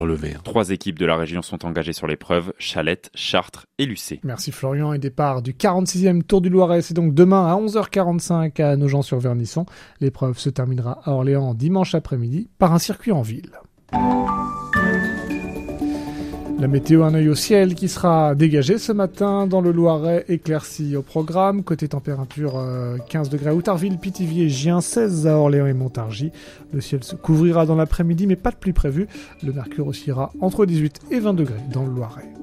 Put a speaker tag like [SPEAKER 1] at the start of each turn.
[SPEAKER 1] relevé.
[SPEAKER 2] 3 équipes de la région sont engagées sur l'épreuve, Chalette, Chartres et Lucé.
[SPEAKER 3] Merci Florian, et départ du 46e Tour du Loiret, c'est donc demain à 11h45 à Nogent-sur-Vernisson. L'épreuve se terminera à Orléans dimanche après-midi par un circuit en ville. La météo, un œil au ciel qui sera dégagé ce matin dans le Loiret, éclairci au programme. Côté température, 15 degrés à Outarville, Pithiviers, Gien, 16 à Orléans et Montargis. Le ciel se couvrira dans l'après-midi, mais pas de pluie prévue. Le mercure oscillera entre 18 et 20 degrés dans le Loiret.